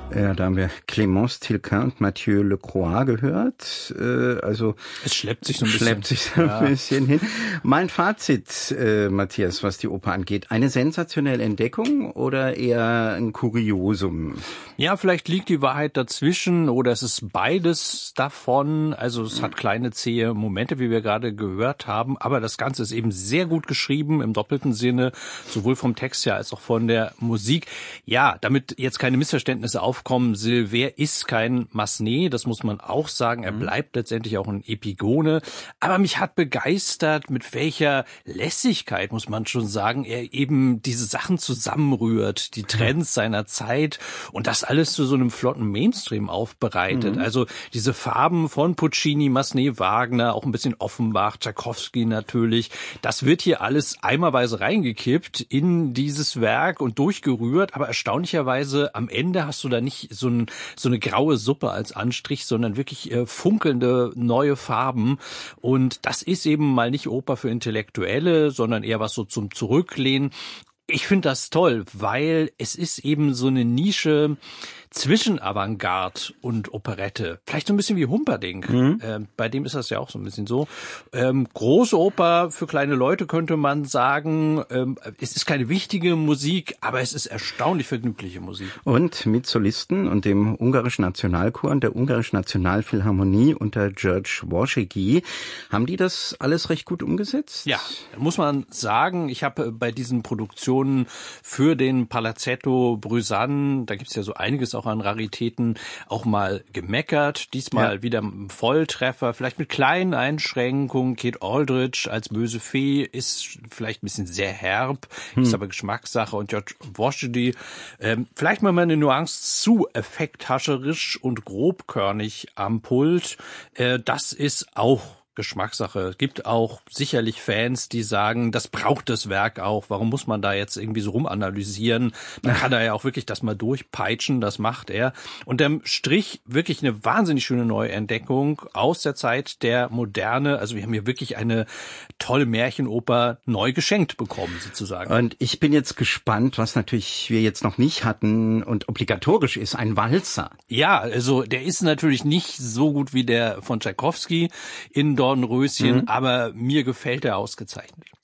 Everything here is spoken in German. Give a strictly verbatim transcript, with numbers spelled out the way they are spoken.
Ja, da haben wir Clémence Tilquin und Mathieu Lecroix gehört. Äh, also es schleppt sich so ein bisschen. Schleppt sich so ja. ein bisschen hin. Mein Fazit, äh, Matthias, was die Oper angeht. Eine sensationelle Entdeckung oder eher ein Kuriosum? Ja, vielleicht liegt die Wahrheit dazwischen oder es ist beides davon. Also es hat kleine zähe Momente, wie wir gerade gehört haben, aber das Ganze ist eben sehr gut geschrieben im doppelten Sinne, sowohl vom Text her als auch von der Musik. Ja, damit jetzt keine Missverständnisse aufkommen, Silver ist kein Massenet, das muss man auch sagen. Er bleibt letztendlich auch ein Epigone. Aber mich hat begeistert, mit welcher Lässigkeit, muss man schon sagen, er eben diese Sachen zusammenrührt, die Trends seiner Zeit und das alles zu so einem flotten Mainstream aufbereitet. Mhm. Also diese Farben von Puccini, Massenet, Wagner, auch ein bisschen Offenbach, Tschaikowski natürlich. Das wird hier alles eimerweise reingekippt in dieses Werk und durchgerührt. Aber erstaunlicherweise am Ende hast du da nicht so, ein, so eine graue Suppe als Anstrich, sondern wirklich äh, funkelnde neue Farben. Und das ist eben mal nicht Oper für Intellektuelle, sondern eher was so zum Zurücklehnen. Ich finde das toll, weil es ist eben so eine Nische zwischen Avantgarde und Operette. Vielleicht so ein bisschen wie Humperdinck. Mhm. Äh, bei dem ist das ja auch so ein bisschen so. Ähm, große Oper für kleine Leute könnte man sagen. Ähm, es ist keine wichtige Musik, aber es ist erstaunlich vergnügliche Musik. Und mit Solisten und dem ungarischen Nationalchor und der ungarischen Nationalphilharmonie unter György Warsegi. Haben die das alles recht gut umgesetzt? Ja, muss man sagen. Ich habe bei diesen Produktionen für den Palazzetto Brüsanne, da gibt's ja so einiges auch an Raritäten, auch mal gemeckert. Diesmal ja. wieder ein Volltreffer, vielleicht mit kleinen Einschränkungen. Kate Aldridge als böse Fee ist vielleicht ein bisschen sehr herb, hm. ist aber Geschmackssache. Und György Warsegi, ähm, vielleicht mal eine Nuance zu effekthascherisch und grobkörnig am Pult. Äh, das ist auch Geschmackssache. Es gibt auch sicherlich Fans, die sagen, das braucht das Werk auch. Warum muss man da jetzt irgendwie so rumanalysieren? Man kann da ja auch wirklich das mal durchpeitschen. Das macht er. Unterm Strich wirklich eine wahnsinnig schöne Neuentdeckung aus der Zeit der Moderne. Also wir haben hier wirklich eine tolle Märchenoper neu geschenkt bekommen, sozusagen. Und ich bin jetzt gespannt, was natürlich wir jetzt noch nicht hatten und obligatorisch ist, ein Walzer. Ja, also der ist natürlich nicht so gut wie der von Tschaikowski in Dornröschen, mhm. aber mir gefällt er ausgezeichnet.